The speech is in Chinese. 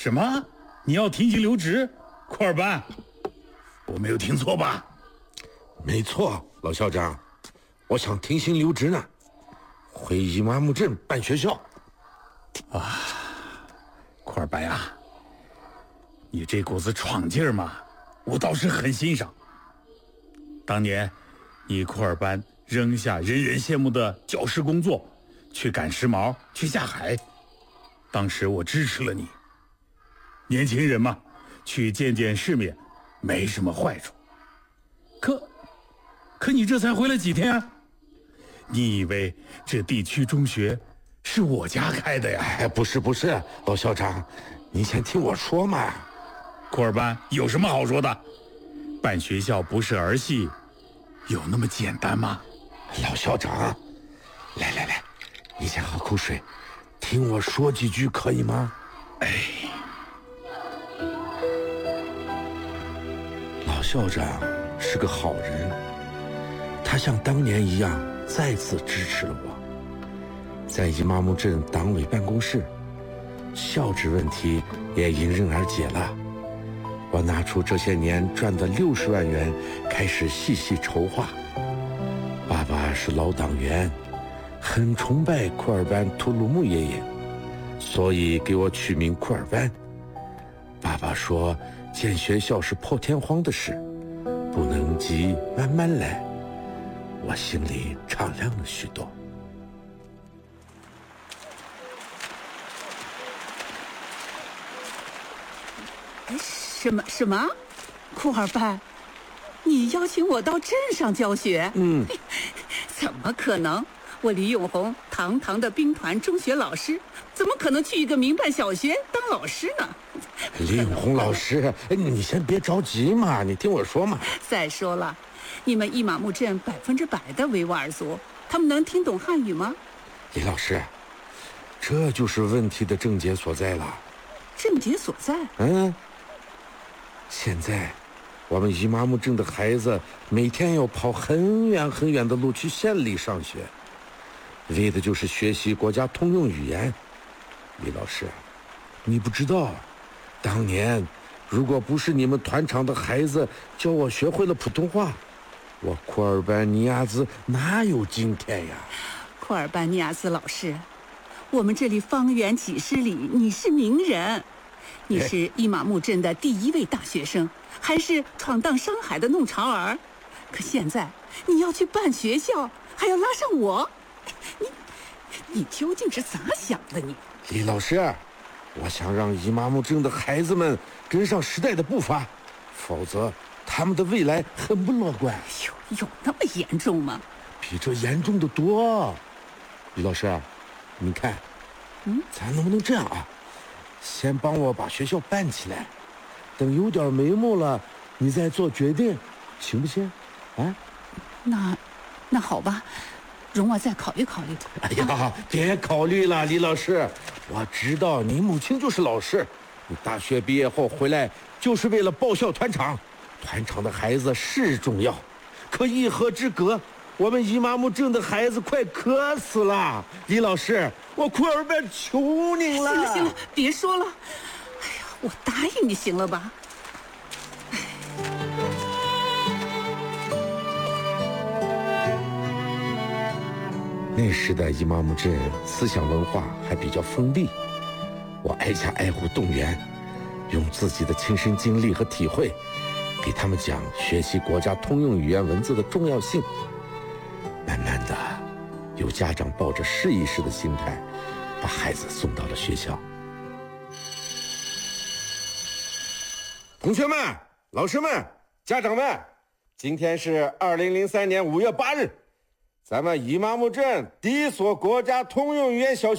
什么？你要停薪留职？库尔班，我没有听错吧？ 没错，老校长，我想停薪留职呢，回伊玛目镇办学校。 啊，库尔班呀，你这股子闯劲儿嘛，我倒是很欣赏。当年你库尔班扔下人人羡慕的教师工作，去赶时髦，去下海，当时我支持了你。年轻人嘛，去见见世面，没什么坏处。可你这才回来几天啊？你以为这地区中学是我家开的呀？ 哎，不是，老校长，你先听我说嘛。 库尔班有什么好说的？办学校不是儿戏，有那么简单吗？ 老校长，来，你先喝口水，听我说几句可以吗？ 哎， 老校长是个好人，他像当年一样再次支持了我。在伊玛目镇党委办公室，校址问题也迎刃而解了。我拿出这些年赚的60万元，开始细细筹划。爸爸是老党员，很崇拜库尔班图鲁木爷爷，所以给我取名库尔班。爸爸说建学校是破天荒的事，不能急，慢慢来。我心里敞亮了许多。 什么？库尔班，你邀请我到镇上教学？怎么可能？我李永红堂堂的兵团中学老师，怎么可能去一个民办小学当老师呢？ 李永红老师，你先别着急嘛，你听我说嘛。 再说了，你们伊玛目镇100%的维吾尔族，他们能听懂汉语吗？ 李老师，这就是问题的症结所在了。 症结所在？ 现在我们伊玛目镇的孩子每天要跑很远很远的路去县里上学，为的就是学习国家通用语言。李老师，你不知道，当年如果不是你们团场的孩子教我学会了普通话，我库尔班尼亚兹哪有今天呀？ 库尔班尼亚兹老师，我们这里方圆几十里，你是名人，你是伊玛目镇的第1位大学生，还是闯荡商海的弄潮儿。可现在你要去办学校，还要拉上我，你究竟是咋想的你？ 李老师，我想让伊玛目镇的孩子们跟上时代的步伐，否则他们的未来很不乐观。 有那么严重吗？ 比这严重的多。李老师，你看，咱能不能这样啊？先帮我把学校办起来，等有点眉目了，你再做决定，行不行？啊？ 那好吧，容我再考虑考虑。 哎呀，别考虑了，李老师，我知道你母亲就是老师，你大学毕业后回来就是为了报效团场，团场的孩子是重要，可一河之隔，我们伊玛目镇的孩子快渴死了。李老师，我库尔班求您了。 行了，别说了。哎呀，我答应你，行了吧？ 那时的伊玛目镇思想文化还比较封闭，我挨家挨户动员，用自己的亲身经历和体会，给他们讲学习国家通用语言文字的重要性。慢慢的，有家长抱着试一试的心态，把孩子送到了学校。同学们、老师们、家长们，今天是2003年5月8日，咱们伊玛目镇第1所国家通用语言小学